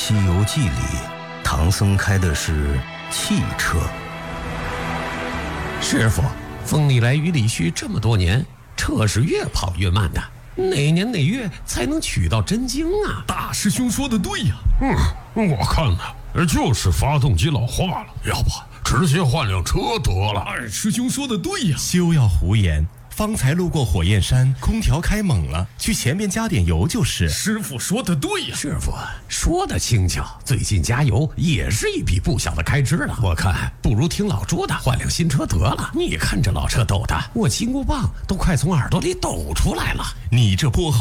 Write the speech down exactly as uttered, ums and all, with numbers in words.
西游记》里，唐僧开的是汽车。 师傅，风里来雨里去这么多年，车是越跑越慢的，哪年哪月才能取到真经啊？ 大师兄说的对呀。 嗯，我看呢，就是发动机老化了，要不直接换辆车得了。 二师兄说的对呀。 休要胡言，方才路过火焰山，空调开猛了，去前面加点油就是。 师傅说的对呀。 师傅说的轻巧，最近加油也是一笔不小的开支了。我看不如听老朱的，换辆新车得了。你看这老车抖的，我金箍棒都快从耳朵里抖出来了。 你这泼猴